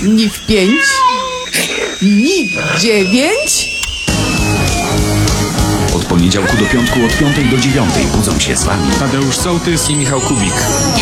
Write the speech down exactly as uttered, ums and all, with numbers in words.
Ni w pięć, ni w dziewięć. Od poniedziałku do piątku od piątej do dziewiątej budzą się z wami Tadeusz Sołtys i Michał Kubik.